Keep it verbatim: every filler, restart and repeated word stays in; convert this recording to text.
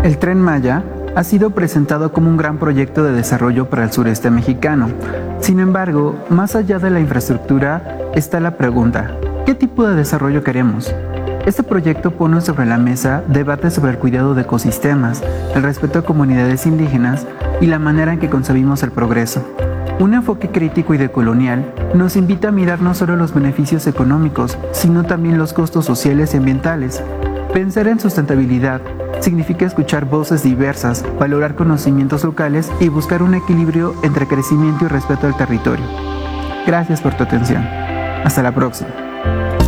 El Tren Maya ha sido presentado como un gran proyecto de desarrollo para el sureste mexicano. Sin embargo, más allá de la infraestructura está la pregunta: ¿qué tipo de desarrollo queremos? Este proyecto pone sobre la mesa debates sobre el cuidado de ecosistemas, el respeto a comunidades indígenas y la manera en que concebimos el progreso. Un enfoque crítico y decolonial nos invita a mirar no solo los beneficios económicos, sino también los costos sociales y ambientales. Pensar en sustentabilidad significa escuchar voces diversas, valorar conocimientos locales y buscar un equilibrio entre crecimiento y respeto al territorio. Gracias por tu atención. Hasta la próxima.